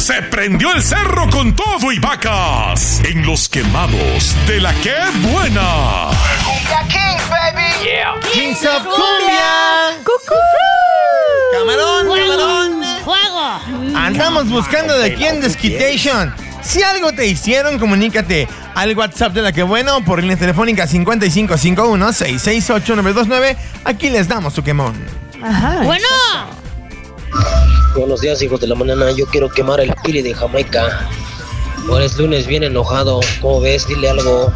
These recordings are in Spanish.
Se prendió el cerro con todo y vacas en los quemados de la que buena. Kings, baby. Yeah. Kings of Cumbia. ¡Cucú! Camarón, camarón. ¡Fuego! Andamos buscando de quién Desquitation. Si algo te hicieron, comunícate al WhatsApp de la que buena o por línea telefónica 5551-668-929. Aquí les damos su quemón. Ajá. Bueno. Buenos días, hijos de la mañana. Yo quiero quemar el Piri de Jamaica. Ahora es lunes, bien enojado. ¿Cómo ves? Dile algo.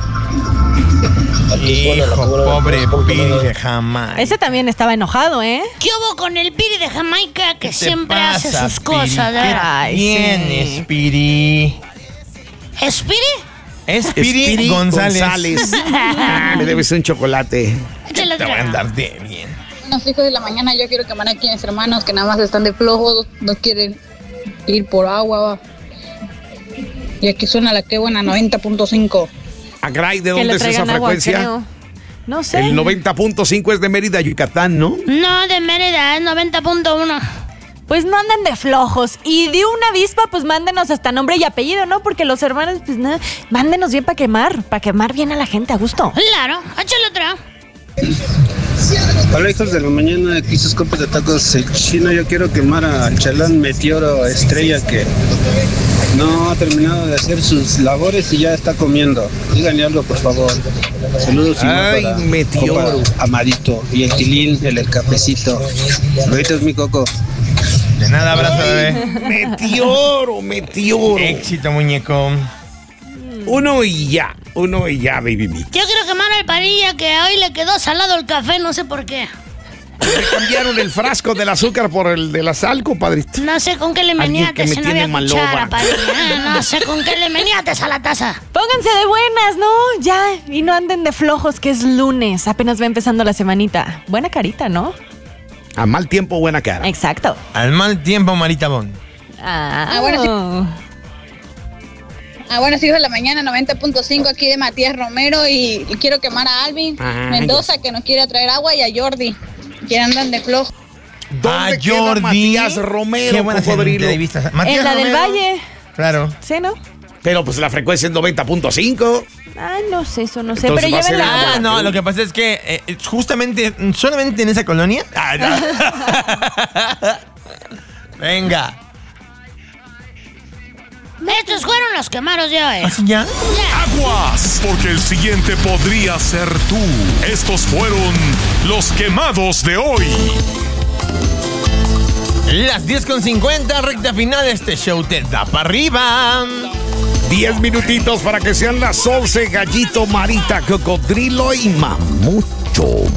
Hijo, pobre Piri de Jamaica. Ese también estaba enojado, ¿eh? ¿Qué hubo con el Piri de Jamaica que siempre hace pasa, sus cosas? Piri? ¿Verdad? ¿Qué tienes, Piri? ¿Es Piri? Es Piri González. Me debes un chocolate. Échale Te voy a otra. andar de bien. Buenos hijos de la mañana, yo quiero quemar aquí a mis hermanos que nada más están de flojos, no quieren ir por agua. Y aquí suena la que buena 90.5. A Gray, ¿de Que dónde le es esa traigan agua, frecuencia? creo. No sé. El 90.5 es de Mérida, Yucatán, ¿no? No, de Mérida, es 90.1. Pues no anden de flojos. Y de una avispa, pues mándenos hasta nombre y apellido, ¿no? Porque los hermanos, pues nada, mándenos bien para quemar bien a la gente a gusto. Claro, échale otra. Hola, hijos de la mañana, aquí sus compas de tacos El Chino. Yo quiero quemar al chalán Meteoro Estrella que no ha terminado de hacer sus labores y ya está comiendo. Díganle algo, por favor. Saludos. Ay, para Meteoro. Copa Amadito y el Tilín, el cafecito. Besitos, mi coco. De nada, abrazo, bebé. Meteoro. Éxito, muñeco. Uno y ya, baby. Yo quiero quemar al Parilla que hoy le quedó salado el café, no sé por qué. Le cambiaron el frasco del azúcar por el de la sal, compadrito. No sé con qué le Alguien meníates que me si no había tiene cuchara, maloba. Parilla. No sé con qué le meníates a la taza. Pónganse de buenas, ¿no? Ya. Y no anden de flojos, que es lunes. Apenas va empezando la semanita. Buena carita, ¿no? A mal tiempo, buena cara. Exacto. Al mal tiempo, Marita Bon. bueno, sí. Buenos hijos de la mañana, 90.5 aquí de Matías Romero y quiero quemar a Alvin Mendoza que nos quiere traer agua y a Jordi que andan de flojo. ¿Dónde queda Jordi. Matías Romero, Qué buena cocodrilo? entrevista. En la del Valle. Claro. ¿Sí, no? Pero pues la frecuencia es 90.5. Ay, no sé, eso no sé. Entonces Pero va a ser lleven la agua. agua. No, lo que pasa es que justamente, solamente en esa colonia. Venga. Estos fueron los quemaros de hoy. ¿Así ya? Aguas, porque el siguiente podría ser tú. Estos fueron los quemados de hoy. Las 10:50, recta final de este show te da para arriba. 10 minutitos para que sean las 11, Gallito, Marita, Cocodrilo y Mamucho.